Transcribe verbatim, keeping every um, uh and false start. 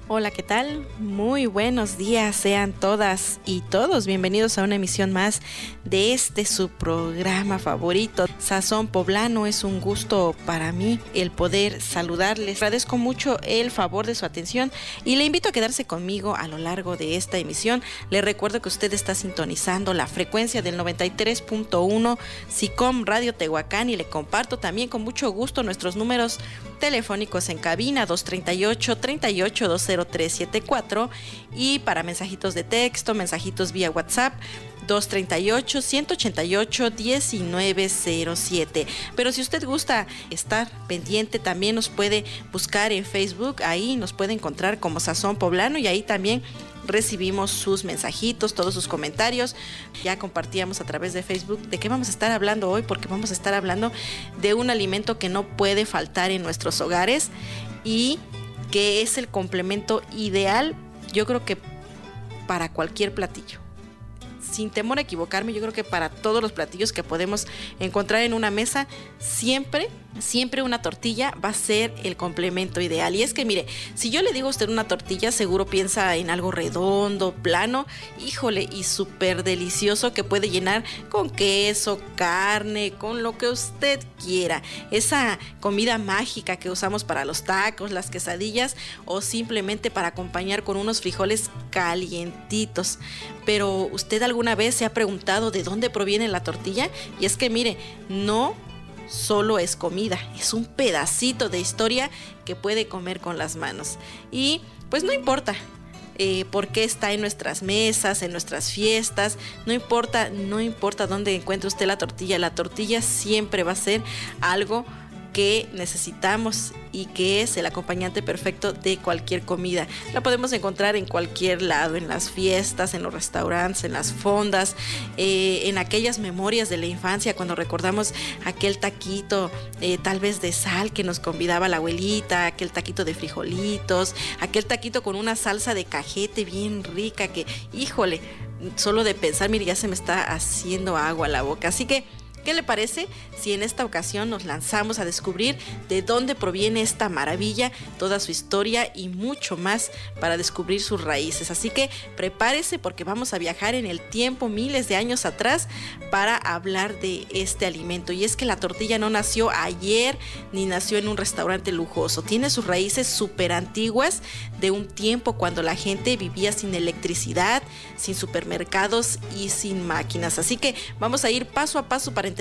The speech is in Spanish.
Hola, ¿qué tal? Muy buenos días, sean todas y todos bienvenidos a una emisión más de este su programa favorito, Sazón Poblano. Es un gusto para mí el poder saludarles. Agradezco mucho el favor de su atención y le invito a quedarse conmigo a lo largo de esta emisión. Le recuerdo que usted está sintonizando la frecuencia del noventa y tres punto uno SICOM Radio Tehuacán y le comparto también con mucho gusto nuestros números telefónicos en cabina dos treinta y ocho, treinta y ocho, dos cero tres siete cuatro y para mensajitos de texto, mensajitos vía WhatsApp dos treinta y ocho, ciento ochenta y ocho, diecinueve cero siete. Pero si usted gusta estar pendiente, también nos puede buscar en Facebook, ahí nos puede encontrar como Sazón Poblano y ahí también recibimos sus mensajitos, todos sus comentarios. Ya compartíamos a través de Facebook de qué vamos a estar hablando hoy, porque vamos a estar hablando de un alimento que no puede faltar en nuestros hogares y que es el complemento ideal, yo creo que para cualquier platillo. Sin temor a equivocarme, yo creo que para todos los platillos que podemos encontrar en una mesa, siempre, siempre una tortilla va a ser el complemento ideal. Y es que mire, si yo le digo a usted una tortilla, seguro piensa en algo redondo, plano, híjole, y súper delicioso que puede llenar con queso, carne, con lo que usted quiera. Esa comida mágica que usamos para los tacos, las quesadillas o simplemente para acompañar con unos frijoles calientitos. Pero usted alguna vez se ha preguntado de dónde proviene la tortilla, y es que mire, no solo es comida, es un pedacito de historia que puede comer con las manos. Y pues no importa eh, por qué está en nuestras mesas, en nuestras fiestas, no importa, no importa dónde encuentre usted la tortilla, la tortilla siempre va a ser algo que necesitamos y que es el acompañante perfecto de cualquier comida. La podemos encontrar en cualquier lado, en las fiestas, en los restaurantes, en las fondas, eh, en aquellas memorias de la infancia cuando recordamos aquel taquito eh, tal vez de sal que nos convidaba la abuelita, aquel taquito de frijolitos, aquel taquito con una salsa de cajete bien rica que, híjole, solo de pensar, mire, ya se me está haciendo agua a la boca. Así que ¿qué le parece si en esta ocasión nos lanzamos a descubrir de dónde proviene esta maravilla, toda su historia y mucho más para descubrir sus raíces? Así que prepárese porque vamos a viajar en el tiempo, miles de años atrás, para hablar de este alimento. Y es que la tortilla no nació ayer ni nació en un restaurante lujoso. Tiene sus raíces súper antiguas de un tiempo cuando la gente vivía sin electricidad, sin supermercados y sin máquinas. Así que vamos a ir paso a paso para entender